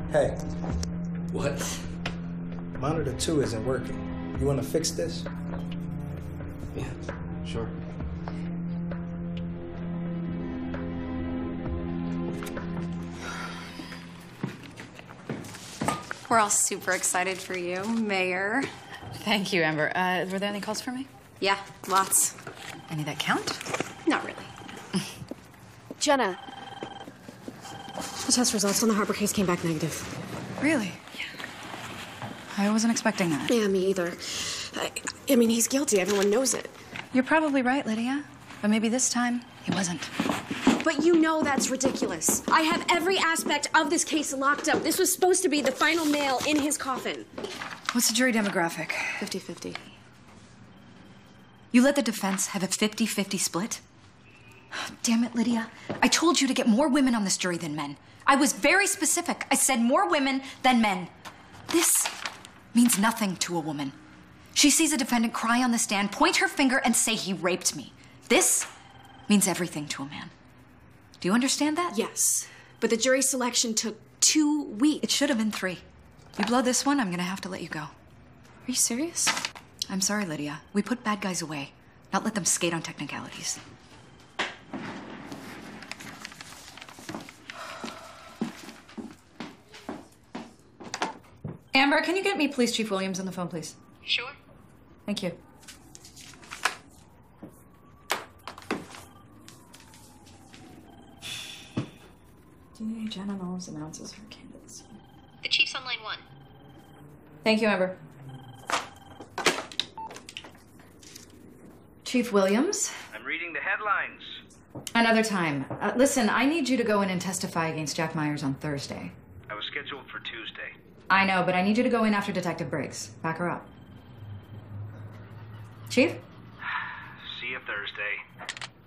Hey, What? monitor 2 isn't working. You want to fix this? Yeah, sure. We're all super excited for you, Mayor. Thank you, Amber. Were there any calls for me? Yeah, lots. Any that count? Not really. Jenna, the test results on the Harbor case came back negative. Really? Yeah. I wasn't expecting that. Yeah, me either. I mean, he's guilty. Everyone knows it. You're probably right, Lydia. But maybe this time, he wasn't. But you know that's ridiculous. I have every aspect of this case locked up. This was supposed to be the final nail in his coffin. What's the jury demographic? 50-50. You let the defense have a 50-50 split? Damn it, Lydia. I told you to get more women on this jury than men. I was very specific. I said more women than men. This means nothing to a woman. She sees a defendant cry on the stand, point her finger, and say he raped me. This means everything to a man. Do you understand that? Yes, but the jury selection took 2 weeks. It should have been 3. You blow this one, I'm gonna have to let you go. Are you serious? I'm sorry, Lydia. We put bad guys away, not let them skate on technicalities. Amber, can you get me Police Chief Williams on the phone, please? Sure. Thank you. DA Jenna Knowles announces her candidacy. The Chief's on line 1. Thank you, Amber. Chief Williams? I'm reading the headlines. Another time. Listen, I need you to go in and testify against Jack Myers on Thursday. I was scheduled for Tuesday. I know, but I need you to go in after Detective Briggs. Back her up. Chief? See you Thursday.